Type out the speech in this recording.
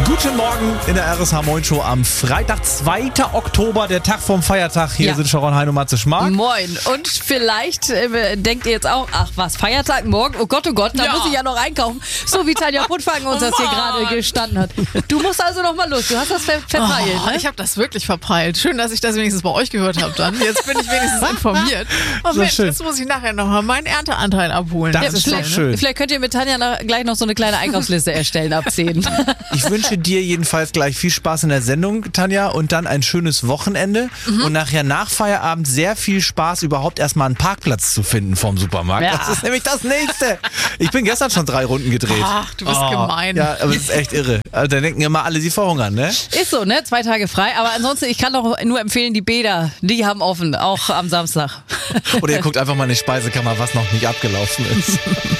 Guten Morgen in der RSH Moin Show am Freitag, 2. Oktober, der Tag vom Feiertag. Hier sind Sharon, Hein und Matze Schmark. Moin. Und vielleicht denkt ihr jetzt auch, ach was, Feiertag morgen? Oh Gott, da muss ich ja noch einkaufen. So wie Tanja Puttwagen uns das hier gerade gestanden hat. Du musst also noch mal los. Du hast das verpeilt, ne? Ich habe das wirklich verpeilt. Schön, dass ich das wenigstens bei euch gehört habe dann. Jetzt bin ich wenigstens informiert. Oh Mensch, schön. jetzt muss ich nachher noch mal meinen Ernteanteil abholen. Das ist doch schön. Vielleicht könnt ihr mit Tanja gleich noch so eine kleine Einkaufsliste erstellen ab 10. Ich wünsche dir jedenfalls gleich viel Spaß in der Sendung, Tanja, und dann ein schönes Wochenende und nachher nach Feierabend sehr viel Spaß, überhaupt erstmal einen Parkplatz zu finden vorm Supermarkt. Ja. Das ist nämlich das Nächste. Ich bin gestern schon 3 Runden gedreht. Ach, du bist gemein. Ja, aber es ist echt irre. Also, da denken immer alle, sie verhungern, ne? Ist so, ne? 2 Tage frei. Aber ansonsten, ich kann doch nur empfehlen, die Bäder, die haben offen, auch am Samstag. Oder ihr guckt einfach mal in die Speisekammer, was noch nicht abgelaufen ist.